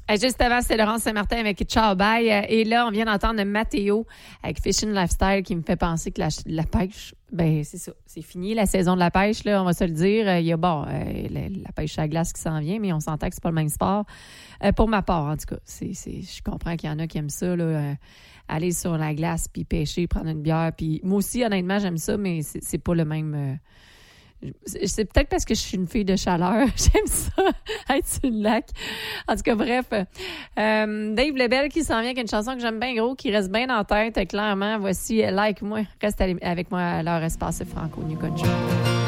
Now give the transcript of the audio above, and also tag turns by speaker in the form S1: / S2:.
S1: Juste avant, c'était Laurence Saint-Martin avec Ciao Bye. Et là, on vient d'entendre Mathéo avec Fishing Lifestyle qui me fait penser que la pêche, ben c'est ça. C'est fini la saison de la pêche, là, on va se le dire. Il y a la pêche à glace qui s'en vient, mais on s'entend que c'est pas le même sport. Pour ma part, en tout cas. Je comprends qu'il y en a qui aiment ça, là, aller sur la glace puis pêcher, prendre une bière. Puis moi aussi, honnêtement, j'aime ça, mais c'est pas le même. C'est peut-être parce que je suis une fille de chaleur. J'aime ça, être sur le lac. En tout cas, bref. Dave Lebel qui s'en vient avec une chanson que j'aime bien gros, qui reste bien en tête. Clairement, voici Like Moi. Reste avec moi à leur espace franco New Country.